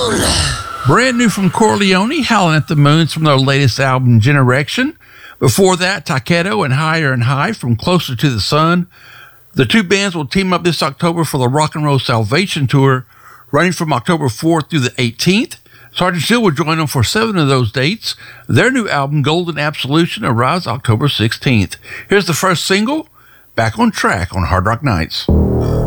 Brand new from Corleone, Howlin' at the Moons from their latest album, Generation. Before that, Takedo and Higher and High from Closer to the Sun. The two bands will team up this October for the Rock and Roll Salvation Tour, running from October 4th through the 18th. Sergeant Steele will join them for 7 of those dates. Their new album, Golden Absolution, arrives October 16th. Here's the first single, Back on Track on Hard Rock Nights.